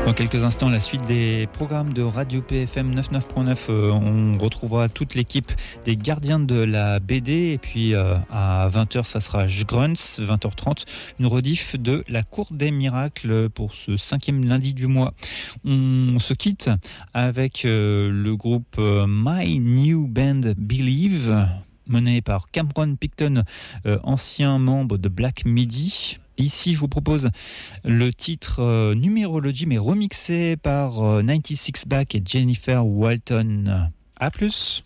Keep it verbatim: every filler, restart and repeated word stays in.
Dans quelques instants, la suite des programmes de Radio P F M quatre-vingt-dix-neuf point neuf. Euh, on retrouvera toute l'équipe des gardiens de la B D. Et puis euh, à vingt heures, ça sera Jgrunts, vingt heures trente, une rediff de la Cour des Miracles pour ce cinquième lundi du mois. On se quitte avec euh, le groupe euh, My New Band Believe, mené par Cameron Picton, euh, ancien membre de Black Midi. Ici, je vous propose le titre euh, Numérologie, mais remixé par euh, quatre-vingt-six Back et Jennifer Walton. À plus.